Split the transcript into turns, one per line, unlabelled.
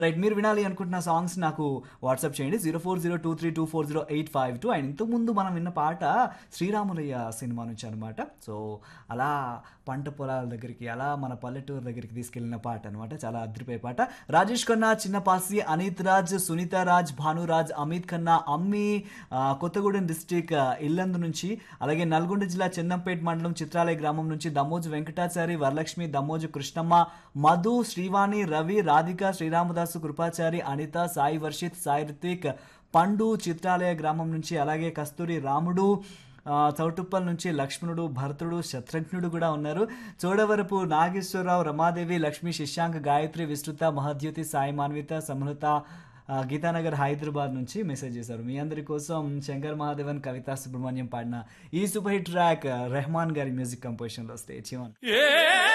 Right. మీరు వినాలి అనుకుంటున్న సాంగ్స్ నాకు వాట్సాప్ చేయండి. 0402324085 అండ్ ఇంతకుముందు మనం విన్న పాట 'శ్రీరాములయ్య' సినిమా నుంచి అనమాట. సో, అలా పంట పొలాల దగ్గరికి, అలా మన పల్లెటూరు దగ్గరికి తీసుకెళ్ళిన పాట అనమాట. చాలా అద్రిపోయే పాట. రాజేష్ ఖన్నా, చిన్నపాసి, అనీత్ రాజ్, సునీత రాజ్, భానురాజ్, అమిత్ ఖన్నా, అమ్మి కొత్తగూడెం డిస్టిక్ ఇల్లందు నుంచి, అలాగే నల్గొండ జిల్లా చందంపేట మండలం చిత్రాలయ గ్రామం నుంచి దమ్మోజు వెంకటాచారి, వరలక్ష్మి, దమ్మోజు కృష్ణమ్మ, మధు, శ్రీవాణి, రవి, రాధిక, శ్రీరామదాసు, కృపాచారి, అనిత, సాయి వర్షిత్, సాయి రితిక్, పండు చిత్రాలయ గ్రామం నుంచి, అలాగే కస్తూరి రాముడు, చౌటుప్పల్ నుంచి లక్ష్మణుడు, భరతుడు, శత్రుఘ్నుడు కూడా ఉన్నారు. చోడవరపు నాగేశ్వరరావు, రమాదేవి, లక్ష్మి, శశాంక్, గాయత్రి, విస్తృత, మహద్యుతి, సాయి మాన్విత, సమృత, గీతానగర్ హైదరాబాద్ నుంచి మెసేజ్ చేశారు. మీ అందరి కోసం శంకర్ మహాదేవన్, కవిత సుబ్రహ్మణ్యం పాడిన ఈ సూపర్ హిట్ ట్రాక్ రెహమాన్ గారి మ్యూజిక్ కంపోజిషన్లో. Stay tune.